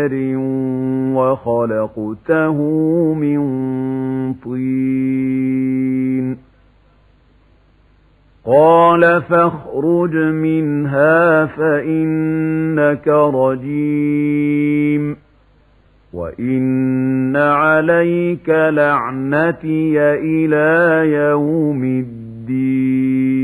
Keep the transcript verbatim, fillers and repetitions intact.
وخلقته من طين قال فاخرج منها فإنك رجيم وإن عليك لعنتي إلى يوم الدين